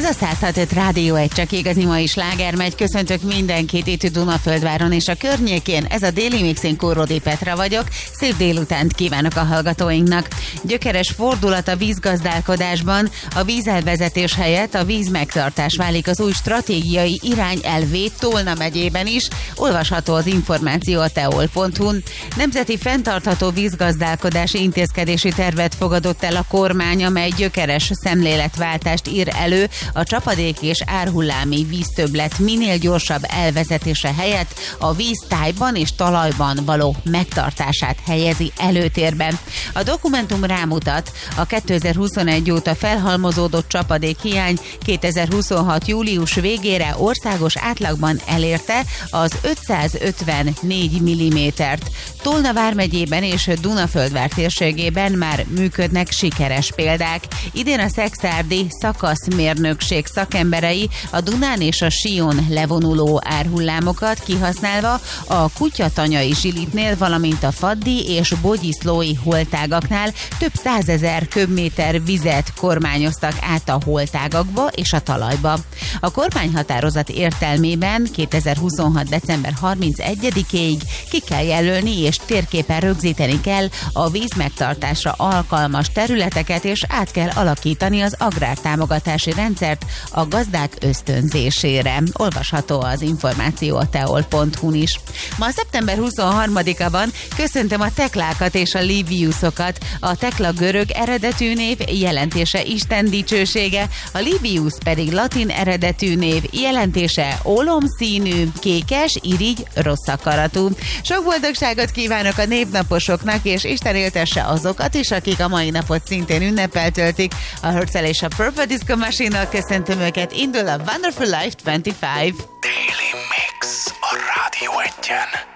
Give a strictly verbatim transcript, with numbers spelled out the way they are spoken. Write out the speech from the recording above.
Ez a száz hat öt Rádió egy, csak igazi mai sláger megy. Köszöntök mindenkit itt Dunaföldváron és a környékén. Ez a Déli Mixin, Kórodi Petra vagyok. Szép délutánt kívánok a hallgatóinknak. Gyökeres fordulat a vízgazdálkodásban. A vízelvezetés helyett a vízmegtartás válik az új stratégiai irányelvé Tolna megyében is. Olvasható az információ a teol pont hu-n. Nemzeti fenntartható vízgazdálkodási intézkedési tervet fogadott el a kormány, amely gyökeres szemléletváltást ír elő a csapadék és árhullámi víztöbblet minél gyorsabb elvezetése helyett a víz tájban és talajban való megtartását helyezi előtérben. A dokumentum rámutat, a kétezer-huszonegy óta felhalmozódott csapadékhiány kétezer-huszonhat július végére országos átlagban elérte az ötszázötvennégy millimétert. Tolna vármegyében és Dunaföldvár térségében már működnek sikeres példák. Idén a szekszárdi szakaszmérnökség szakemberei a Dunán és a Sion levonuló árhullámokat kihasználva a Kutyatanyai Zsilipnél, valamint a Faddi és Bogyiszlói holtágaknál több százezer köbméter vizet kormányoztak át a holtágakba és a talajba. A kormányhatározat értelmében kétezer-huszonhat december harmincegyedikéig ki kell jelölni és térképen rögzíteni kell a vízmegtartásra alkalmas területeket, és át kell alakítani az agrártámogatási rendszert a gazdák ösztönzésére. Olvasható az információ a teol pont hu-n is. Ma szeptember huszonharmadika van, köszöntöm a Teklákat és a Liviusokat. A Tekla görög eredetű név, jelentése Isten dicsősége, a Livius pedig latin eredetű név, jelentése ólomszínű, kékes, irigy, rossz akaratú. Sok boldogságot kívánok a névnaposoknak, és Isten éltesse azokat is, akik a mai napot szintén ünnepel töltik. A Hurzel és a Purple Disco Machine-nal köszöntöm őket, indul a Wonderful Life huszonöt. Daily Mix a Rádió egyen.